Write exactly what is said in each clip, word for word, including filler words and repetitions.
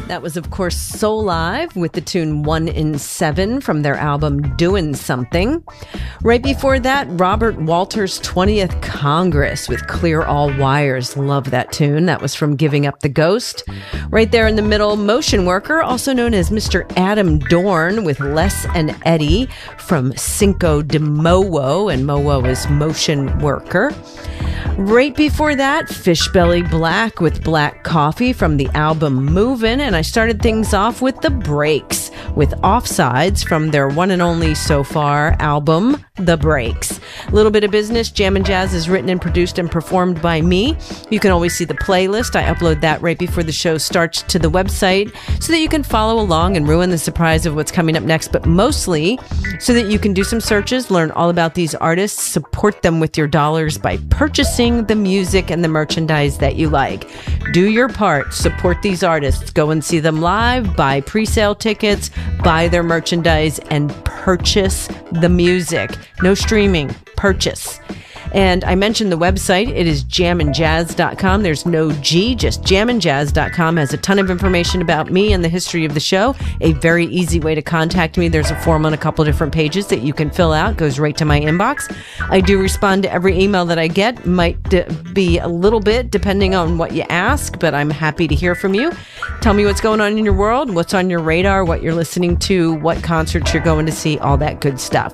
That was, of course, Soul Live with the tune One in Seven from their album Doin' Something. Right before that, Robert Walters' twentieth Congress with Clear All Wires. Love that tune. That was from Giving Up the Ghost. Right there in the middle, Motion Worker, also known as Mister Adam Dorn with Les and Eddie from Cinco de Mowo, and Mowo is Motion Worker. Right before that, Fishbelly Black with Black Coffee from the album Movin', and I started things off with The Breaks with Offsides from their one and only so far album, The Breaks. A little bit of business. Jammin' Jazz is written and produced and performed by me. You can always see the playlist. I upload that right before the show starts to the website so that you can follow along and ruin the surprise of what's coming up next, but mostly so that you can do some searches, learn all about these artists, support them with your dollars by purchasing the music and the merchandise that you like. Do your part. Support these artists. Go and see them live, buy pre-sale tickets, buy their merchandise, and purchase the music. No streaming. Purchase. And I mentioned the website. It is jammin jazz dot com. There's no G, just jammin jazz dot com. Has a ton of information about me and the history of the show. A very easy way to contact me. There's a form on a couple different pages that you can fill out. Goes right to my inbox. I do respond to every email that I get. Might d- be a little bit depending on what you ask, but I'm happy to hear from you. Tell me what's going on in your world, what's on your radar, what you're listening to, what concerts you're going to see, all that good stuff.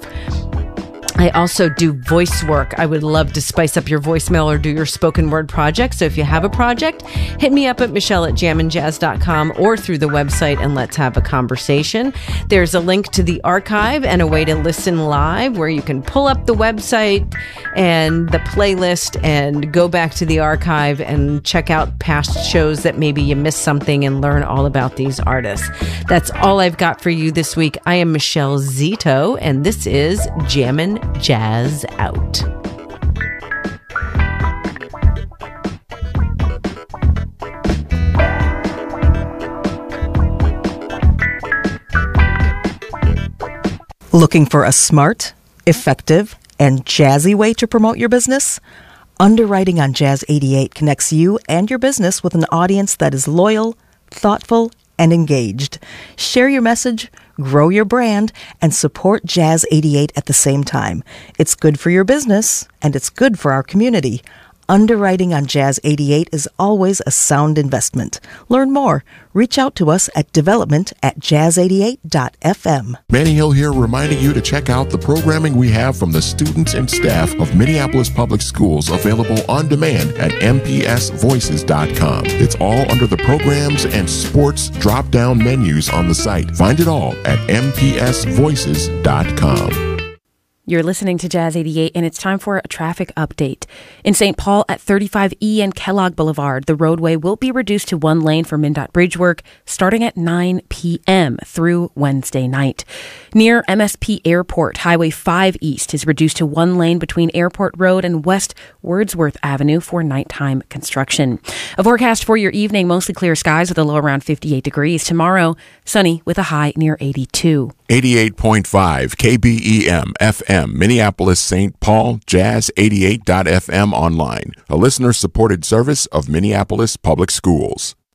I also do voice work. I would love to spice up your voicemail or do your spoken word project. So if you have a project, hit me up at Michelle at jammin jazz dot com or through the website and let's have a conversation. There's a link to the archive and a way to listen live where you can pull up the website and the playlist and go back to the archive and check out past shows that maybe you missed something and learn all about these artists. That's all I've got for you this week. I am Michelle Zito and this is Jammin' Jazz Out. Looking for a smart, effective, and jazzy way to promote your business? Underwriting on Jazz eighty-eight connects you and your business with an audience that is loyal, thoughtful, and engaged. Share your message, grow your brand, and support Jazz eighty-eight at the same time. It's good for your business, and it's good for our community. Underwriting on Jazz eighty-eight is always a sound investment. Learn more. Reach out to us at development at jazz eighty-eight dot f m. Manny Hill here, reminding you to check out the programming we have from the students and staff of Minneapolis Public Schools, available on demand at m p s voices dot com. It's all under the programs and sports drop-down menus on the site. Find it all at m p s voices dot com. You're listening to Jazz eighty-eight, and it's time for a traffic update. In Saint Paul at thirty-five E and Kellogg Boulevard, the roadway will be reduced to one lane for MnDOT bridge work starting at nine p.m. through Wednesday night. Near M S P Airport, Highway five East is reduced to one lane between Airport Road and West Wordsworth Avenue for nighttime construction. A forecast for your evening, mostly clear skies with a low around fifty-eight degrees. Tomorrow, sunny with a high near eighty-two. eighty-eight point five K B E M F M, Minneapolis, Saint Paul, jazz eighty-eight dot f m online, a listener-supported service of Minneapolis Public Schools.